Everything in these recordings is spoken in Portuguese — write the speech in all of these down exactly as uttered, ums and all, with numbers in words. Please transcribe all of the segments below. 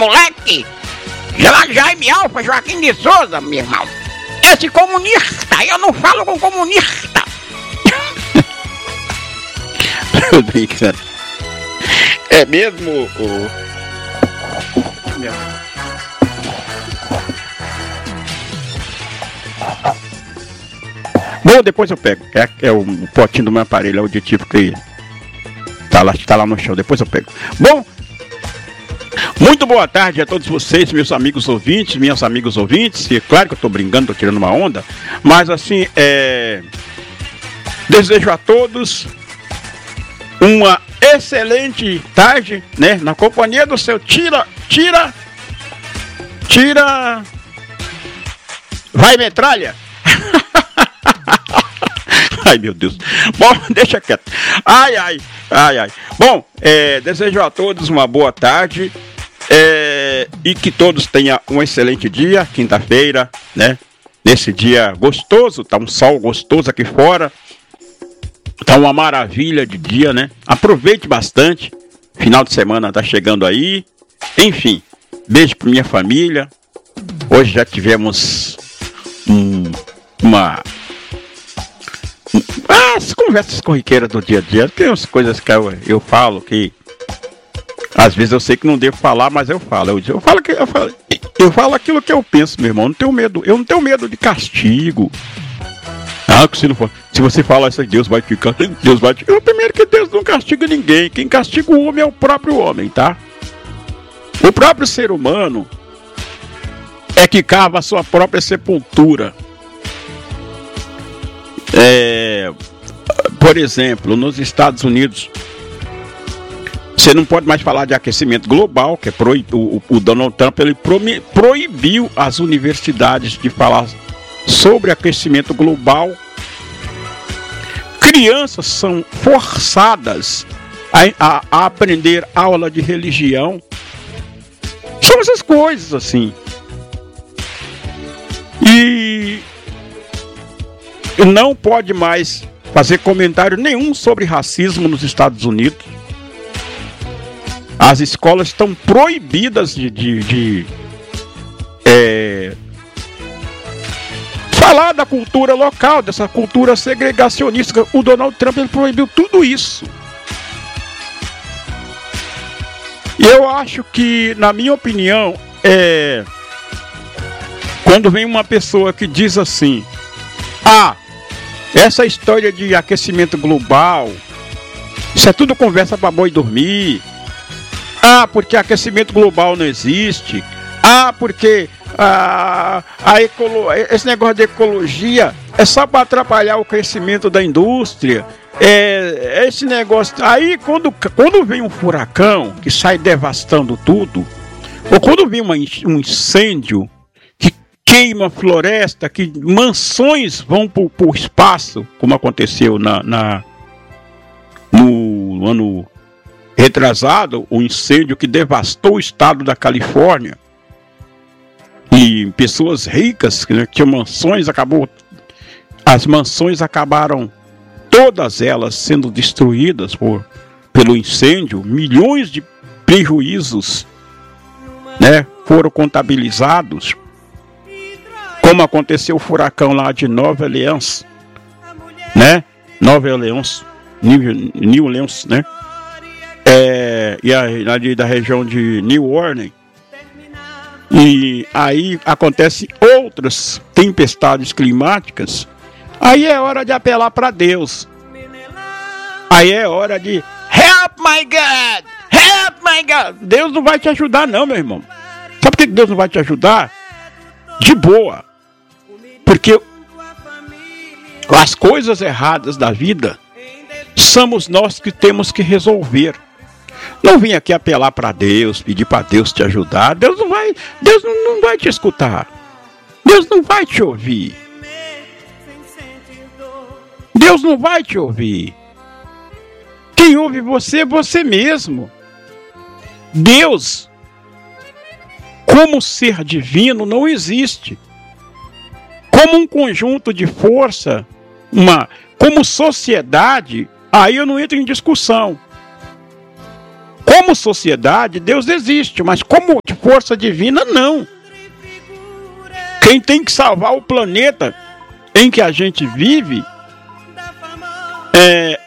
moleque. Jaime Alfa Joaquim de Souza, meu irmão. Esse comunista, eu não falo com comunista. Tô brincando. É mesmo, o... Bom, depois eu pego. É, é o, o potinho do meu aparelho auditivo que tá lá, tá lá no chão. Depois eu pego. Bom, muito boa tarde a todos vocês, meus amigos ouvintes, minhas amigos ouvintes. E claro que eu tô brincando, tô tirando uma onda. Mas assim, é... desejo a todos uma excelente tarde, né? Na companhia do seu tira, tira, tira, vai metralha. Ai, meu Deus. Bom, deixa quieto. Ai, ai, ai, ai. Bom, é, desejo a todos uma boa tarde é, e que todos tenham um excelente dia, quinta-feira, né? Nesse dia gostoso, tá um sol gostoso aqui fora. Tá uma maravilha de dia, né? Aproveite bastante. Final de semana tá chegando aí. Enfim, beijo pra minha família. Hoje já tivemos um, uma... Ah, as conversas corriqueiras do dia a dia. Tem umas coisas que eu, eu falo que às vezes eu sei que não devo falar, mas eu falo. Eu, eu, falo que, eu, falo, eu falo aquilo que eu penso, meu irmão. Eu não tenho medo, eu não tenho medo de castigo. Ah, se, não for, se você falar isso aí, Deus vai ficar. Deus vai ficar. Primeiro que Deus não castiga ninguém. Quem castiga o homem é o próprio homem, tá? O próprio ser humano é que cava a sua própria sepultura. É, por exemplo, nos Estados Unidos, você não pode mais falar de aquecimento global, que é proib... o, o Donald Trump ele proibiu as universidades de falar sobre aquecimento global. Crianças são forçadas a, a, a aprender aula de religião. São essas coisas assim. E não pode mais fazer comentário nenhum sobre racismo nos Estados Unidos. As escolas estão proibidas de, de, de é, falar da cultura local, dessa cultura segregacionista. O Donald Trump ele proibiu tudo isso. E eu acho que, na minha opinião, é, quando vem uma pessoa que diz assim: ah, essa história de aquecimento global, isso é tudo conversa para boi dormir. Ah, porque aquecimento global não existe. Ah, porque ah, a ecolo... esse negócio de ecologia é só para atrapalhar o crescimento da indústria. É, esse negócio... Aí, quando, quando vem um furacão que sai devastando tudo, ou quando vem uma, um incêndio que queima a floresta, que mansões vão para o espaço, como aconteceu na, na, no ano retrasado, o incêndio que devastou o estado da Califórnia, e pessoas ricas que, né, tinham mansões, acabou, as mansões acabaram todas elas sendo destruídas por, pelo incêndio. Milhões de prejuízos, né, foram contabilizados, como aconteceu o furacão lá de Nova Orleans, né, Nova Orleans, New, New Orleans, né, é, e a, ali da região de New Orleans. E aí acontecem outras tempestades climáticas. Aí é hora de apelar para Deus. Aí é hora de help my God, help my God. Deus não vai te ajudar não, meu irmão. Sabe por que Deus não vai te ajudar? De boa. Porque as coisas erradas da vida somos nós que temos que resolver. Não vem aqui apelar para Deus, pedir para Deus te ajudar. Deus não vai, Deus não, não vai te escutar. Deus não vai te ouvir. Deus não vai te ouvir. Quem ouve você é você mesmo. Deus, como ser divino, não existe. Como um conjunto de força, uma, como sociedade, aí eu não entro em discussão. como sociedade, Deus existe, mas como de força divina, não. Quem tem que salvar o planeta em que a gente vive é...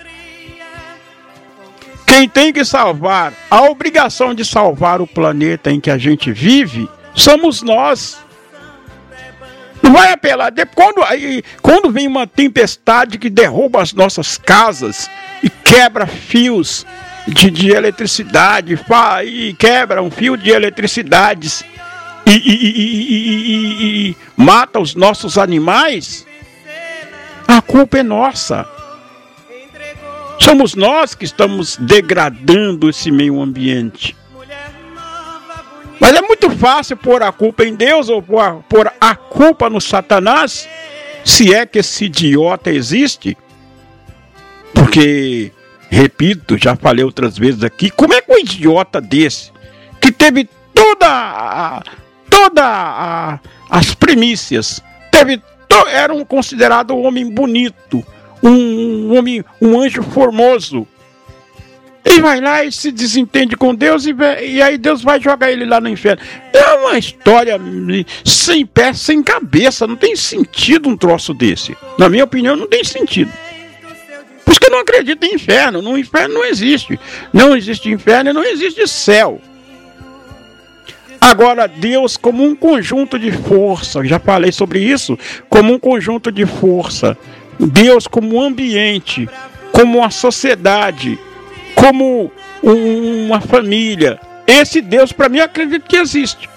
Quem tem que salvar, a obrigação de salvar o planeta em que a gente vive, somos nós. Não vai apelar. Quando, aí, quando vem uma tempestade que derruba as nossas casas e quebra fios de, de eletricidade, fa, e quebra um fio de eletricidade e, e, e, e, e, e mata os nossos animais, a culpa é nossa. Somos nós que estamos degradando esse meio ambiente. Mas é muito fácil pôr a culpa em Deus ou pôr, pôr a culpa no Satanás, se é que esse idiota existe. Porque, repito, já falei outras vezes aqui, como é que um idiota desse, que teve toda a, toda a, as primícias, teve to, era um considerado um homem bonito, um homem, um anjo formoso, e vai lá e se desentende com Deus e, e aí Deus vai jogar ele lá no inferno. É uma história sem pé, sem cabeça. Não tem sentido um troço desse. Na minha opinião, não tem sentido. Por isso que eu não acredito em inferno. No inferno não existe. Não existe inferno e não existe céu. Agora, Deus como um conjunto de força, já falei sobre isso, como um conjunto de força. Deus como um ambiente, como uma sociedade, como um, uma família. Esse Deus, para mim, eu acredito que existe.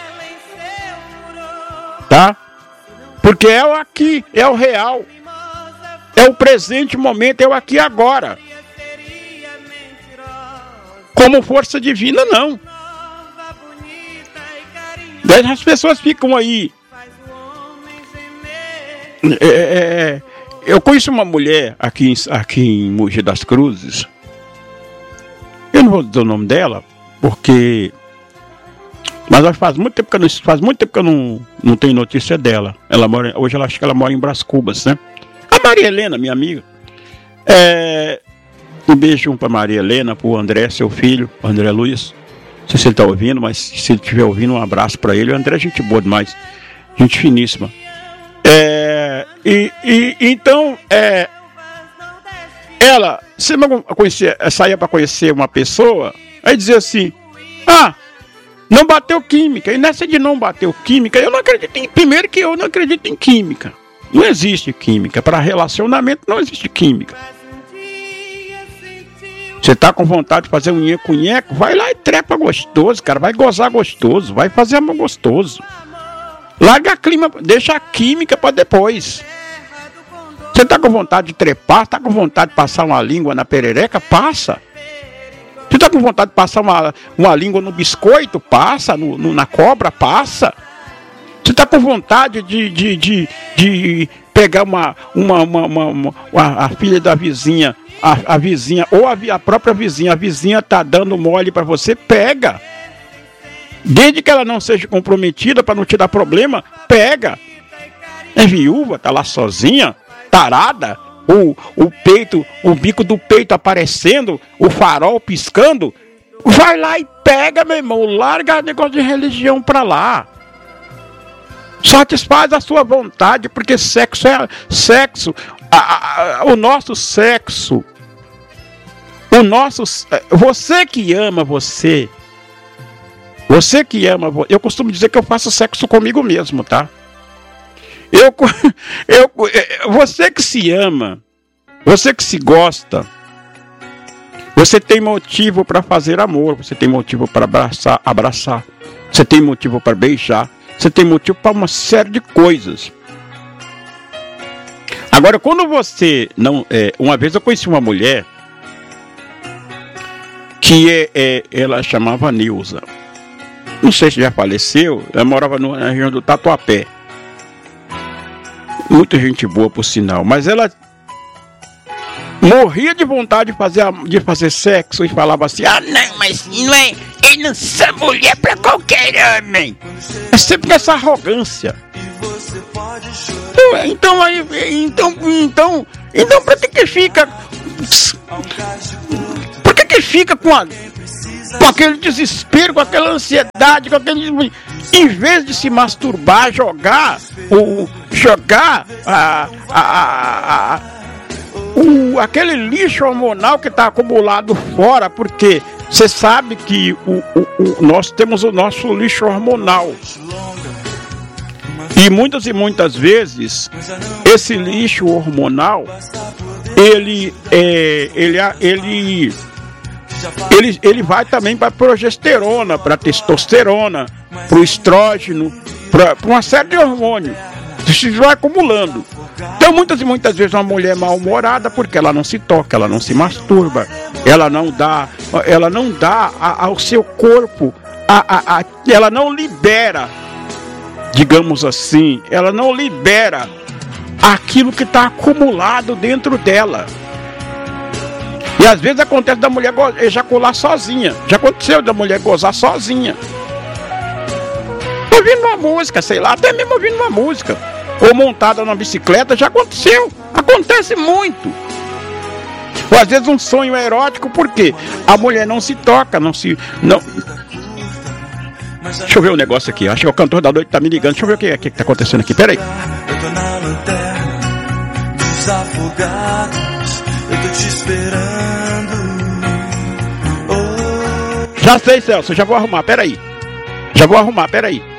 Tá? Porque é o aqui, é o real. É o presente momento, é o aqui e agora. Como força divina, não. Daí as pessoas ficam aí. É, é, eu conheço uma mulher aqui, aqui em Mogi das Cruzes. Eu não vou dizer o nome dela, porque... Mas faz muito tempo que eu não, faz muito tempo que eu não, não tenho notícia dela. Ela mora, hoje ela acho que ela mora em Brás Cubas, né? A Maria Helena, minha amiga. É, um beijo para Maria Helena, para o André, seu filho, o André Luiz. Não sei se ele está ouvindo, mas se ele estiver ouvindo, um abraço para ele. O André é gente boa demais, gente finíssima. É, e, e então, é, ela, você não conhecia, saía para conhecer uma pessoa, aí dizia assim, ah, não bateu química. E nessa de não bateu química, eu não acredito em, primeiro que eu não acredito em química. Não existe química. Para relacionamento não existe química. Você está com vontade de fazer um nheco-nheco, vai lá e trepa gostoso, cara. Vai gozar gostoso, vai fazer amor gostoso. Larga a clima, deixa a química para depois. Você está com vontade de trepar, está com vontade de passar uma língua na perereca, passa. Você está com vontade de passar uma, uma língua no biscoito, passa. No, no, na cobra, passa. Você está com vontade de, de, de, de pegar uma, uma, uma, uma, uma, uma, a filha da vizinha, a, a vizinha, ou a, a própria vizinha, a vizinha está dando mole para você, pega. Desde que ela não seja comprometida para não te dar problema, pega. É viúva, está lá sozinha, tarada, o, o peito, o bico do peito aparecendo, o farol piscando, vai lá e pega, meu irmão, larga o negócio de religião para lá. Satisfaz a sua vontade, porque sexo é sexo. A, a, o nosso sexo, o nosso, você que ama você, você que ama, eu costumo dizer que eu faço sexo comigo mesmo, tá? Eu, eu, você que se ama, você que se gosta, você tem motivo para fazer amor, você tem motivo para abraçar, abraçar, você tem motivo para beijar. Você tem motivo para uma série de coisas. Agora, quando você não... É, uma vez eu conheci uma mulher que é, é, ela chamava Neuza. Não sei se já faleceu. Ela morava no, na região do Tatuapé. Muita gente boa, por sinal. Mas ela morria de vontade de fazer, de fazer sexo e falava assim, ah, não, mas não é... Eu não sou mulher pra qualquer homem. É sempre com essa arrogância. Então, aí, então, então, então, pra que que fica? Por que que fica com a, com aquele desespero, com aquela ansiedade, com aquele... Em vez de se masturbar, jogar, ou jogar a, a, a, a, o, aquele lixo hormonal que está acumulado fora, porque você sabe que o, o, o, nós temos o nosso lixo hormonal. E muitas e muitas vezes, esse lixo hormonal, ele, é, ele, ele, ele, ele vai também para a progesterona, para a testosterona, para o estrógeno, para uma série de hormônios. Isso vai acumulando. Então, muitas e muitas vezes, uma mulher mal-humorada, porque ela não se toca, ela não se masturba, ela não dá, ela não dá a, ao seu corpo, a, a, a, ela não libera, digamos assim, ela não libera aquilo que está acumulado dentro dela. E às vezes acontece da mulher ejacular sozinha. Já aconteceu da mulher gozar sozinha, ouvindo uma música, sei lá, até mesmo ouvindo uma música, ou montada numa bicicleta. Já aconteceu, acontece muito. Ou às vezes um sonho erótico, porque a mulher não se toca, não se... Não... Deixa eu ver um negócio aqui, acho que o cantor da noite tá me ligando. Deixa eu ver o que é que tá acontecendo aqui, peraí. Eu tô na lanterna dos afogados, eu tô te esperando. Oh. Já sei, Celso, já vou arrumar, peraí. Já vou arrumar, peraí.